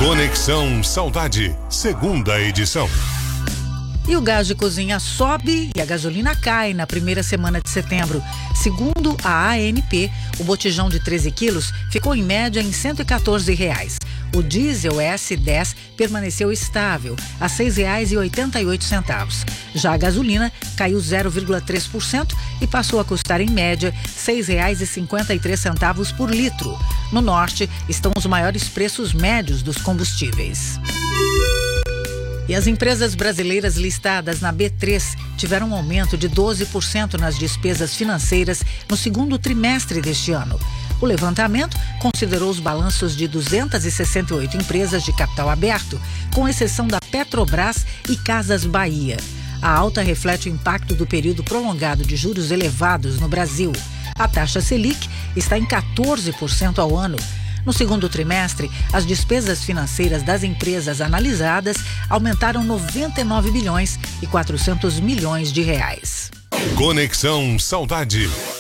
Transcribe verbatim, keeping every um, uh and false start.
Conexão Saudade, segunda edição. E o gás de cozinha sobe e a gasolina cai na primeira semana de setembro. Segundo a A N P, o botijão de treze quilos ficou em média em cento e quatorze reais. O diesel S dez permaneceu estável, a seis reais e oitenta e oito centavos. Já a gasolina caiu zero vírgula três por cento e passou a custar em média seis reais e cinquenta e três centavos por litro. No norte estão os maiores preços médios dos combustíveis. E as empresas brasileiras listadas na B três tiveram um aumento de doze por cento nas despesas financeiras no segundo trimestre deste ano. O levantamento considerou os balanços de duzentas e sessenta e oito empresas de capital aberto, com exceção da Petrobras e Casas Bahia. A alta reflete o impacto do período prolongado de juros elevados no Brasil. A taxa Selic está em quatorze por cento ao ano. No segundo trimestre, as despesas financeiras das empresas analisadas aumentaram noventa e nove bilhões e quatrocentos milhões de reais. Conexão Saudade.